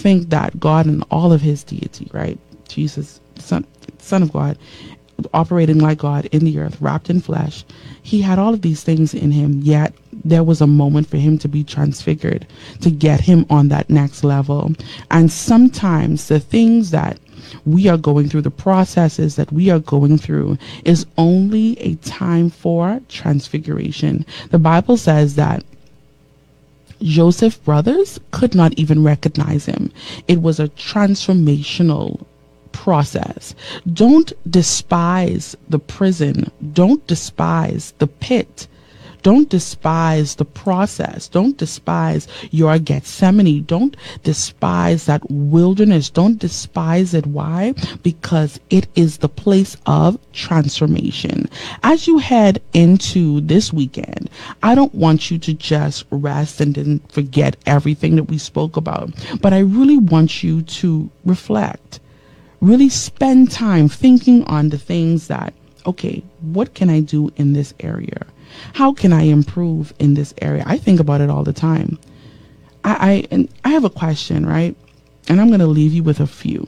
think that God in all of his deity, right? Jesus, Son of God, operating like God in the earth, wrapped in flesh. He had all of these things in him, yet there was a moment for him to be transfigured, to get him on that next level. And sometimes the things that we are going through, the processes that we are going through, is only a time for transfiguration. The Bible says that Joseph's brothers could not even recognize him. It was a transformational process. Don't despise the prison. Don't despise the pit. Don't despise the process. Don't despise your Gethsemane. Don't despise that wilderness. Don't despise it. Why? Because it is the place of transformation. As you head into this weekend, I don't want you to just rest and then forget everything that we spoke about, but I really want you to reflect. Really spend time thinking on the things that, okay, what can I do in this area? How can I improve in this area? I think about it all the time. I have a question, right? And I'm going to leave you with a few.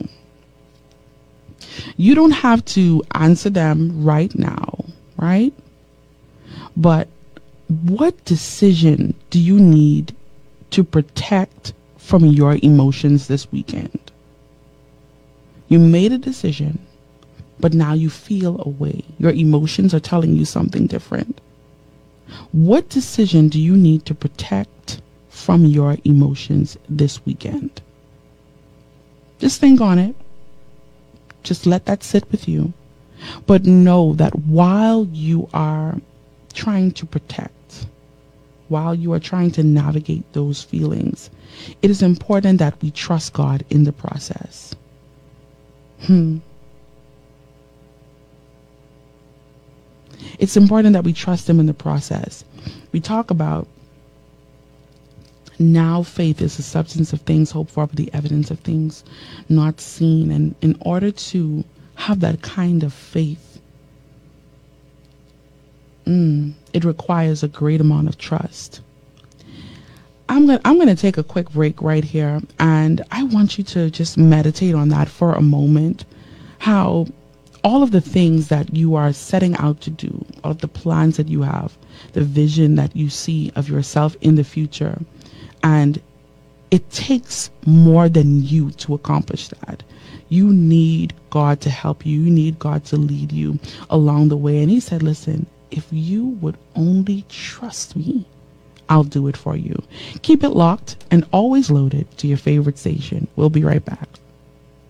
You don't have to answer them right now, right? But what decision do you need to protect from your emotions this weekend? You made a decision, but now you feel a way. Your emotions are telling you something different. What decision do you need to protect from your emotions this weekend? Just think on it. Just let that sit with you. But know that while you are trying to protect, while you are trying to navigate those feelings, it is important that we trust God in the process. It's important that we trust him in the process. We talk about now faith is the substance of things hoped for, but the evidence of things not seen. And in order to have that kind of faith, it requires a great amount of trust. I'm going to take a quick break right here, and I want you to just meditate on that for a moment. How all of the things that you are setting out to do, all of the plans that you have, the vision that you see of yourself in the future, and it takes more than you to accomplish that. You need God to help you. You need God to lead you along the way. And he said, listen, if you would only trust me, I'll do it for you. Keep it locked and always loaded to your favorite station. We'll be right back.